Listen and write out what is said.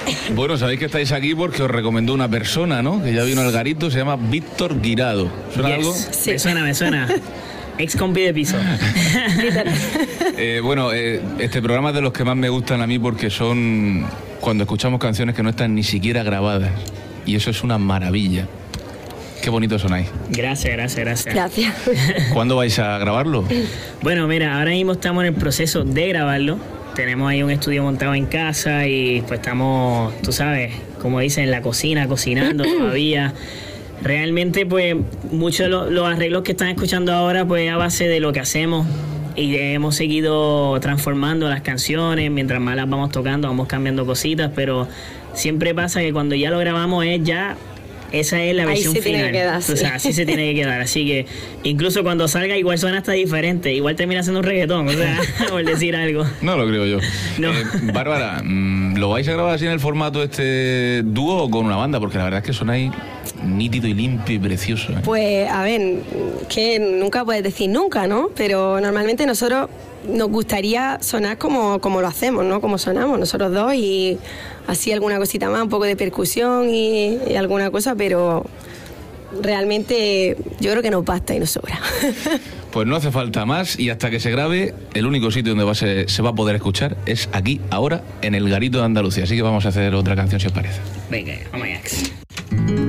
Bueno, sabéis que estáis aquí porque os recomendó una persona, ¿no? Que ya vino al garito, se llama Víctor Guirado. ¿Suena algo? Sí. Me suena. Ex compi de piso. Bueno, este programa es de los que más me gustan a mí porque son cuando escuchamos canciones que no están ni siquiera grabadas. Y eso es una maravilla. Qué bonito sonáis. Gracias. Gracias. ¿Cuándo vais a grabarlo? Bueno, mira, ahora mismo estamos en el proceso de grabarlo. Tenemos ahí un estudio montado en casa y pues estamos, tú sabes, como dicen, en la cocina, cocinando todavía. Realmente, pues, muchos de los arreglos que están escuchando ahora, pues, a base de lo que hacemos y hemos seguido transformando las canciones, mientras más las vamos tocando, vamos cambiando cositas, pero siempre pasa que cuando ya lo grabamos esa es la versión ahí se final. tiene que quedar, sí. O sea, así se tiene que quedar. Así que incluso cuando salga igual suena hasta diferente. Igual termina siendo un reggaetón, o sea, por decir algo. No lo creo yo. No. Bárbara, ¿lo vais a grabar así en el formato dúo o con una banda? Porque la verdad es que sonáis nítido y limpio y precioso. Pues, a ver, que nunca puedes decir nunca, ¿no? Pero normalmente nosotros nos gustaría sonar como lo hacemos, ¿no? Como sonamos nosotros dos y así alguna cosita más, un poco de percusión y alguna cosa, pero realmente yo creo que nos basta y nos sobra. Pues no hace falta más y hasta que se grabe, el único sitio donde se va a poder escuchar es aquí, ahora, en el Garito de Andalucía. Así que vamos a hacer otra canción si os parece. Venga, vamos allá.